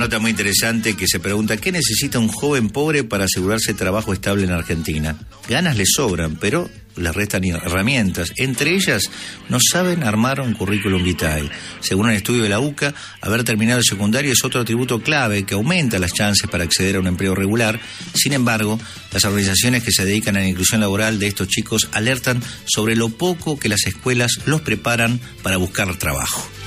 nota muy interesante que se pregunta: ¿qué necesita un joven pobre para asegurarse trabajo estable en Argentina? Ganas le sobran, pero les restan herramientas. Entre ellas, no saben armar un currículum vitae. Según un estudio de la UCA, haber terminado el secundario es otro atributo clave que aumenta las chances para acceder a un empleo regular. Sin embargo, las organizaciones que se dedican a la inclusión laboral de estos chicos alertan sobre lo poco que las escuelas los preparan para buscar trabajo.